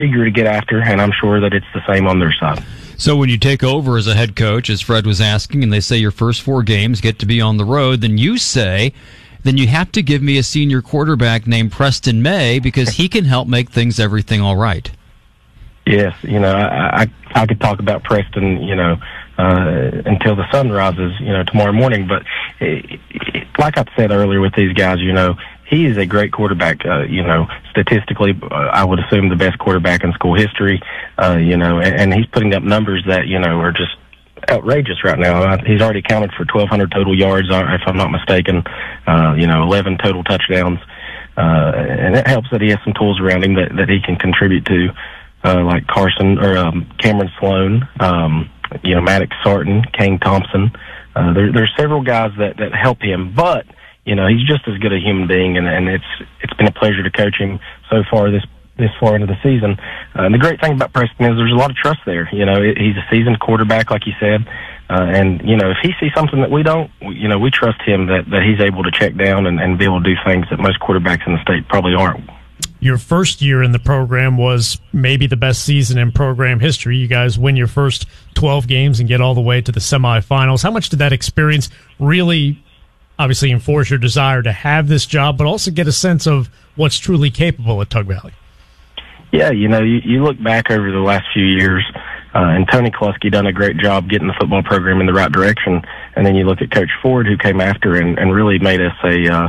eager to get after, and I'm sure that it's the same on their side. So when you take over as a head coach, as Fred was asking, and they say your first 4 games get to be on the road, then you say, then you have to give me a senior quarterback named Preston May because he can help make everything all right. Yes, I could talk about Preston, until the sun rises, tomorrow morning. But like I said earlier with these guys, he is a great quarterback. Statistically, I would assume the best quarterback in school history. And he's putting up numbers that are just outrageous right now. He's already accounted for 1,200 total yards, if I'm not mistaken. 11 total touchdowns, and it helps that he has some tools around him that he can contribute to, like Carson or Cameron Sloan, Maddox Sarton, Kane Thompson. There's several guys that help him, but he's just as good a human being, and it's been a pleasure to coach him so far this far into the season. And the great thing about Preston is there's a lot of trust there. He's a seasoned quarterback, like you said, and if he sees something that we don't, we trust him that he's able to check down and be able to do things that most quarterbacks in the state probably aren't. Your first year in the program was maybe the best season in program history. You guys win your first 12 games and get all the way to the semifinals. How much did that experience really obviously enforce your desire to have this job, but also get a sense of what's truly capable at Tug Valley? Yeah, you look back over the last few years, and Tony Kluski done a great job getting the football program in the right direction. And then you look at Coach Ford, who came after and really made us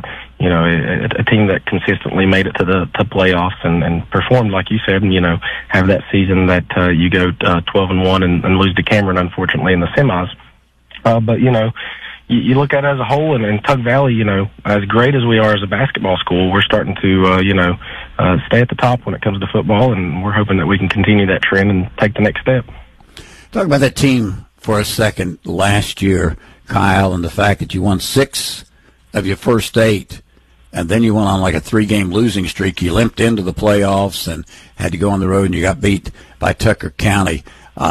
a team that consistently made it to playoffs and performed, like you said, and, have that season that you go 12-1 and lose to Cameron, unfortunately, in the semis. But, you look at it as a whole, and Tug Valley, as great as we are as a basketball school, we're starting to, stay at the top when it comes to football, and we're hoping that we can continue that trend and take the next step. Talk about that team for a second last year, Kyle, and the fact that you won 6 of your first 8, and then you went on like a 3-game losing streak. You limped into the playoffs and had to go on the road, and you got beat by Tucker County.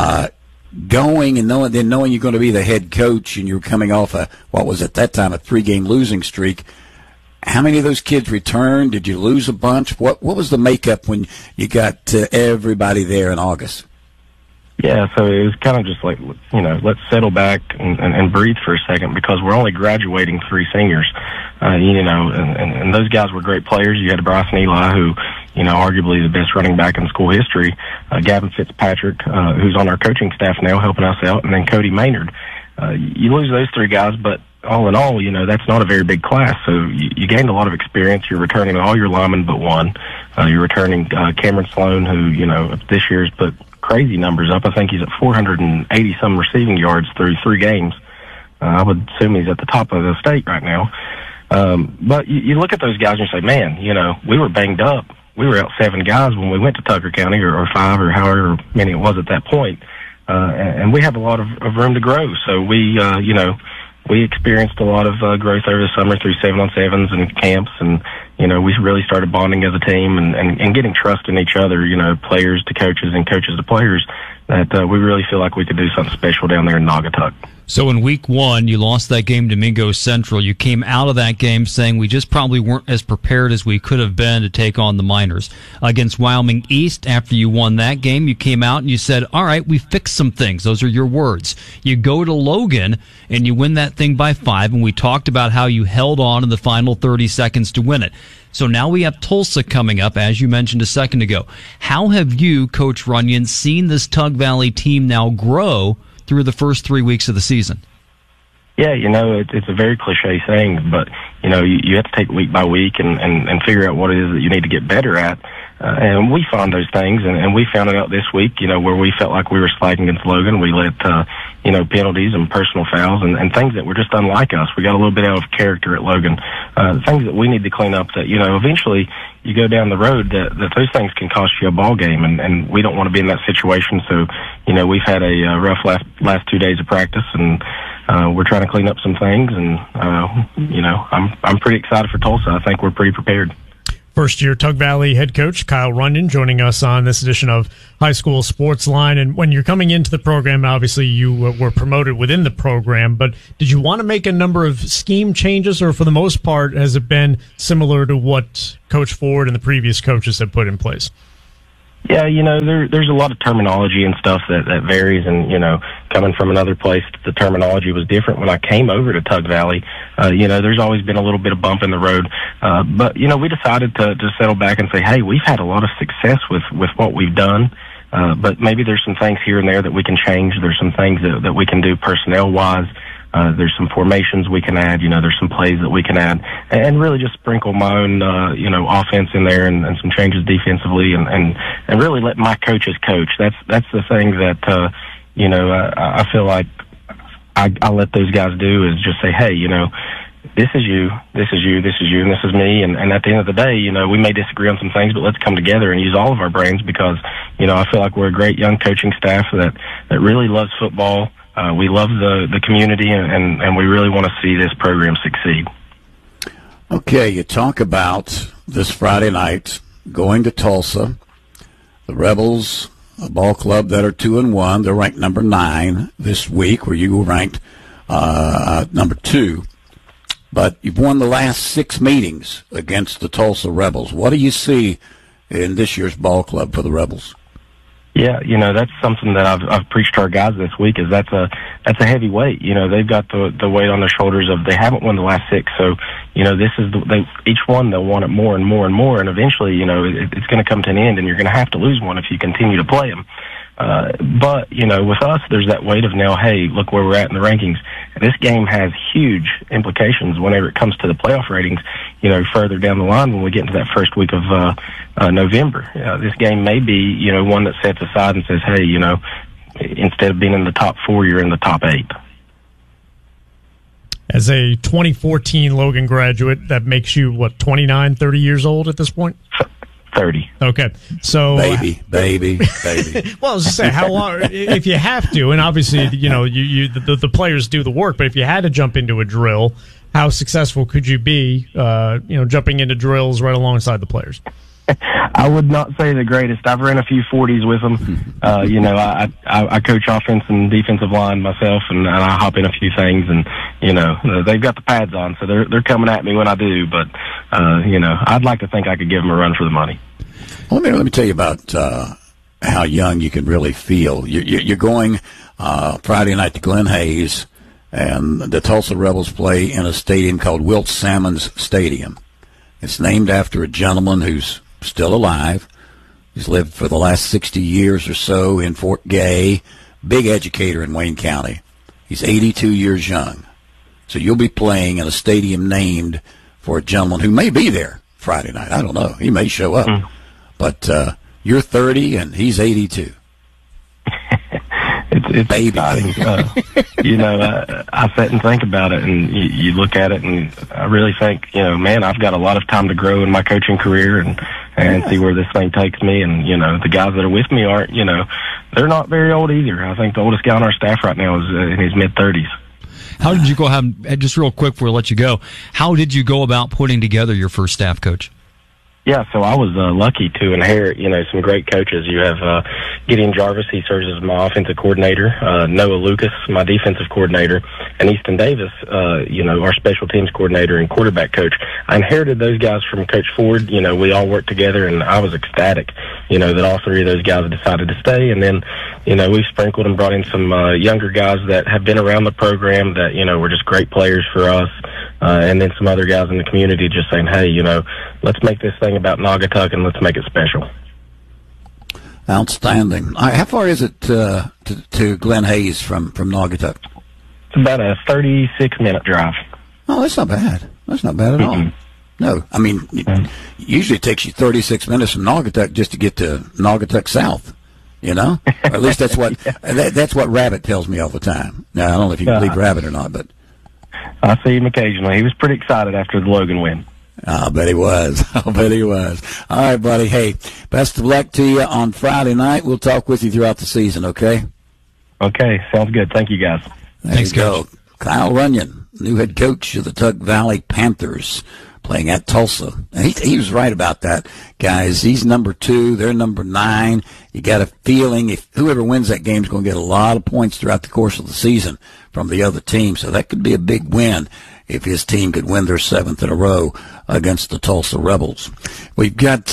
Going and knowing you're going to be the head coach, and you're coming off what was at that time a 3-game losing streak. How many of those kids returned? Did you lose a bunch? What was the makeup when you got everybody there in August? Yeah, so it was kind of just like, let's settle back and breathe for a second, because we're only graduating 3 seniors, and those guys were great players. You had Bryson Eli, who, arguably the best running back in school history, Gavin Fitzpatrick, who's on our coaching staff now helping us out, and then Cody Maynard. You lose those 3 guys, but all in all, that's not a very big class, so you gained a lot of experience. You're returning all your linemen but one. You're returning Cameron Sloan, who, this year's put crazy numbers up. I think he's at 480-some receiving yards through 3 games. I would assume he's at the top of the state right now. But you look at those guys and you say, man, we were banged up. We were out 7 guys when we went to Tucker County, or 5, or however many it was at that point. And we have a lot of room to grow. So we experienced a lot of growth over the summer through 7-on-7s and camps, and we really started bonding as a team and getting trust in each other, players to coaches and coaches to players, that we really feel like we could do something special down there in Naugatuck. So in week 1, you lost that game to Mingo Central. You came out of that game saying we just probably weren't as prepared as we could have been to take on the Miners. Against Wyoming East, after you won that game, you came out and you said, all right, we fixed some things. Those are your words. You go to Logan and you win that thing by 5, and we talked about how you held on in the final 30 seconds to win it. So now we have Tulsa coming up, as you mentioned a second ago. How have you, Coach Runyon, seen this Tug Valley team now grow through the first 3 weeks of the season? Yeah, it's a very cliche saying, but, you have to take week by week and figure out what it is that you need to get better at. And we found those things, and we found it out this week, where we felt like we were sliding against Logan. We let, penalties and personal fouls and things that were just unlike us. We got a little bit out of character at Logan. Things that we need to clean up that, eventually you go down the road that those things can cost you a ball game, and we don't want to be in that situation. So, we've had a rough last 2 days of practice, and we're trying to clean up some things, and, I'm pretty excited for Tulsa. I think we're pretty prepared. First-year Tug Valley head coach Kyle Runyon joining us on this edition of High School Sports Line. And when you're coming into the program, obviously you were promoted within the program, but did you want to make a number of scheme changes, or for the most part has it been similar to what Coach Ford and the previous coaches have put in place? Yeah, there's a lot of terminology and stuff that varies, and, coming from another place, the terminology was different when I came over to Tug Valley. There's always been a little bit of bump in the road. But, we decided to settle back and say, hey, we've had a lot of success with what we've done. But maybe there's some things here and there that we can change. There's some things that we can do personnel-wise. There's some formations we can add. There's some plays that we can add, and really just sprinkle my own, offense in there, and some changes defensively, and really let my coaches coach. That's the thing that I feel like I let those guys do, is just say, hey, this is you, this is you, this is you, and this is me. And at the end of the day, we may disagree on some things, but let's come together and use all of our brains, because, I feel like we're a great young coaching staff that really loves football. We love the community, and we really want to see this program succeed. Okay, you talk about this Friday night going to Tulsa. The Rebels, a ball club that are 2-1. They're ranked number 9 this week, where you were ranked number 2. But you've won the last 6 meetings against the Tulsa Rebels. What do you see in this year's ball club for the Rebels? Yeah, that's something that I've preached to our guys this week, is that's a heavy weight. They've got the weight on their shoulders of, they haven't won the last 6. So, this is each one, they'll want it more and more and more. And eventually, it's going to come to an end, and you're going to have to lose one if you continue to play them. But, with us, there's that weight of now, hey, look where we're at in the rankings. This game has huge implications whenever it comes to the playoff ratings, further down the line when we get into that first week of November. This game may be, one that sets aside and says, hey, instead of being in the top 4, you're in the top 8. As a 2014 Logan graduate, that makes you, 29, 30 years old at this point? 30. Okay, so baby. Well, I was just saying, how long, if you have to, and obviously, the players do the work, but if you had to jump into a drill, how successful could you be, jumping into drills right alongside the players? I would not say the greatest. I've ran a few 40s with them. I coach offense and defensive line myself, and I hop in a few things, and they've got the pads on, so they're coming at me when I do. But I'd like to think I could give them a run for the money. Let me tell you about how young you can really feel. You're going Friday night to Glen Hayes, and the Tulsa Rebels play in a stadium called Wilt Salmons Stadium. It's named after a gentleman who's still alive. He's lived for the last 60 years or so in Fort Gay, big educator in Wayne County. He's 82 years young. So you'll be playing in a stadium named for a gentleman who may be there Friday night. I don't know. He may show up. But you're 30 and he's 82. It's baby. Exciting. I sit and think about it, and you look at it, and I really think, man, I've got a lot of time to grow in my coaching career and see where this thing takes me. And, the guys that are with me aren't, they're not very old either. I think the oldest guy on our staff right now is in his mid-30s. How did you go ahead, just real quick before I let you go, how did you go about putting together your first staff, Coach? Yeah, so I was lucky to inherit, some great coaches. You have Gideon Jarvis, he serves as my offensive coordinator, Noah Lucas, my defensive coordinator, and Easton Davis, our special teams coordinator and quarterback coach. I inherited those guys from Coach Ford. We all worked together, and I was ecstatic, that all 3 of those guys decided to stay. And then, we've sprinkled and brought in some younger guys that have been around the program that, were just great players for us. And then some other guys in the community just saying, hey, let's make this thing about Naugatuck and let's make it special. Outstanding. How far is it to Glen Hayes from Naugatuck? It's about a 36-minute drive. Oh, that's not bad. That's not bad at all. No, I mean, usually it takes you 36 minutes from Naugatuck just to get to Naugatuck South. Or at least that's what that's what Rabbit tells me all the time. Now, I don't know if you can believe Rabbit or not, but I see him occasionally. He was pretty excited after the Logan win. I bet he was. All right, buddy. Hey, best of luck to you on Friday night. We'll talk with you throughout the season, okay? Okay, sounds good. Thank you, guys. Thanks, Coach. Kyle Runyon, new head coach of the Tug Valley Panthers, playing at Tulsa. And he was right about that, guys. He's number 2. They're number 9. You got a feeling if whoever wins that game is going to get a lot of points throughout the course of the season from the other team. So that could be a big win if his team could win their 7th in a row against the Tulsa Rebels. We've got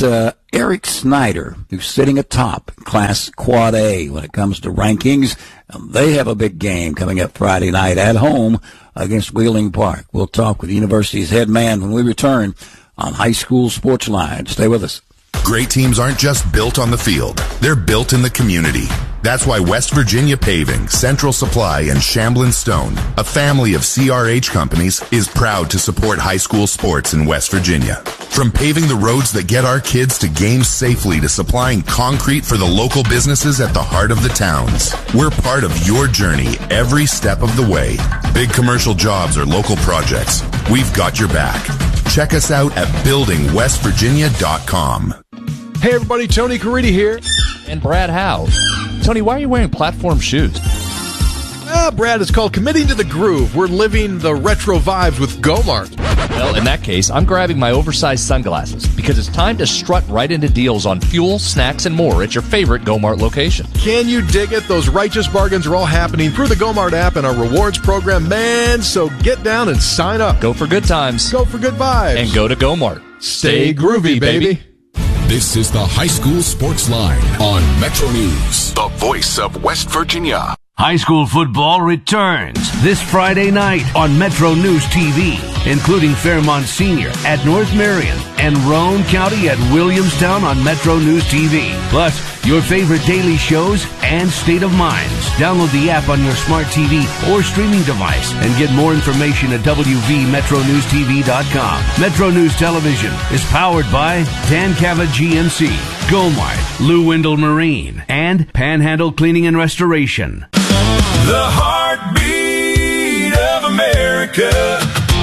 Eric Snyder, who's sitting atop Class Quad A when it comes to rankings. They have a big game coming up Friday night at home against Wheeling Park. We'll talk with the university's head man when we return on High School Sports Line. Stay with us. Great teams aren't just built on the field. They're built in the community. That's why West Virginia Paving, Central Supply, and Shamblin Stone, a family of CRH companies, is proud to support high school sports in West Virginia. From paving the roads that get our kids to games safely to supplying concrete for the local businesses at the heart of the towns, we're part of your journey every step of the way. Big commercial jobs or local projects, we've got your back. Check us out at buildingwestvirginia.com. Hey everybody, Tony Caridi here. And Brad Howe. Tony, why are you wearing platform shoes? Brad, it's called Committing to the Groove. We're living the retro vibes with Gomart. Well, in that case, I'm grabbing my oversized sunglasses because it's time to strut right into deals on fuel, snacks, and more at your favorite Gomart location. Can you dig it? Those righteous bargains are all happening through the Gomart app and our rewards program, man. So get down and sign up. Go for good times. Go for good vibes. And go to Gomart. Stay groovy, baby. This is the High School Sports Line on Metro News, The voice of West Virginia. High school football returns this Friday night on Metro News TV, including Fairmont Senior at North Marion and Roane County at Williamstown on Metro News TV. Plus, your favorite daily shows and State of Minds. Download the app on your smart TV or streaming device and get more information at wvmetronewstv.com. Metro News Television is powered by Dan Cavett GMC, Gomart, Lou Wendell Marine, and Panhandle Cleaning and Restoration. The heartbeat of America,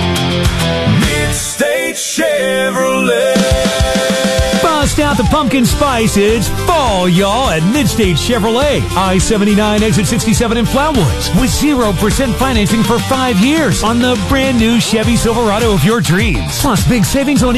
Mid-State Chevrolet. Bust out the pumpkin spice. It's fall, y'all, at Mid-State Chevrolet. I-79, exit 67 in Flatwoods. With 0% financing for 5 years on the brand new Chevy Silverado of your dreams. Plus big savings on